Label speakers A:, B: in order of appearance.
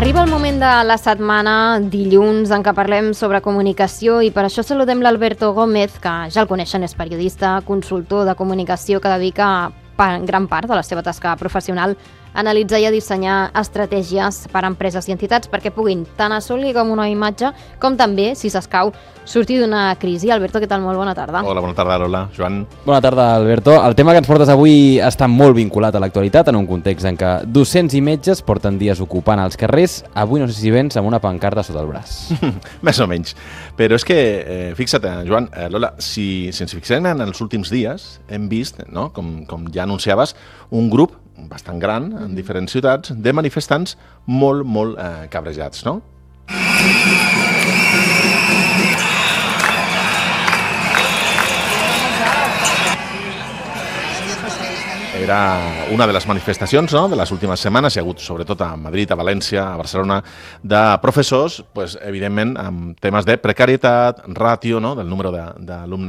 A: Arriba el moment de la setmana, dilluns, en què parlem sobre comunicació i per això saludem l'Alberto Gómez, que ja el coneixen, és periodista, consultor de comunicació que dedica gran part de la seva tasca professional a analitzar i a dissenyar estratègies per a empreses i entitats perquè puguin tant assolir com una imatge com també, si s'escau, sortir d'una crisi. Alberto, què tal? Molt bona tarda.
B: Hola, bona tarda, Lola. Joan.
C: Bona tarda, Alberto. El tema que ens portes avui està molt vinculat a l'actualitat en un context en què docents i metges porten dies ocupant els carrers. Avui no sé si vens amb una pancarta sota el braç.
B: Més o menys. Però és que, fixa't, Joan, Lola, si ens fixem en els últims dies, hem vist, no, com ja anunciaves, un grup bastant gran en diferents ciutats de manifestants molt cabrejats, no? Era una de les manifestacions, no?, de les últimes setmanes. Hi ha hagut, sobretot a Madrid, a València, a Barcelona, de professors, pues, evidentment, amb temes de precarietat, ràtio, no?, del número d'alumnes